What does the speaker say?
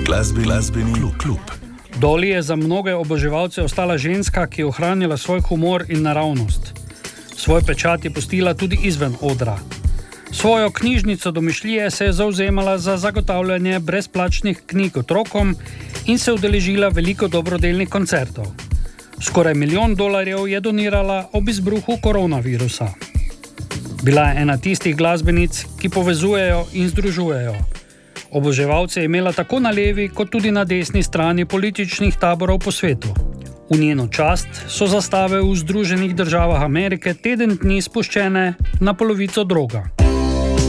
Glasbeni klub. Dolly je za mnoge oboževalce ostala ženska, ki je ohranila svoj humor in naravnost. Svoj pečat je pustila tudi izven odra. Svojo knjižnico domišljije se je zavzemala za zagotavljanje brezplačnih knjig otrokom in se udeležila veliko dobrodelnih koncertov. Skoraj $1 milijon je donirala ob izbruhu koronavirusa. Bila je ena tistih glasbenic, ki povezujejo in združujejo. Oboževalce je imela tako na levi kot tudi na desni strani političnih taborov po svetu. V njeno čast so zastave v Združenih državah Amerike teden dni spuščene na polovico droga.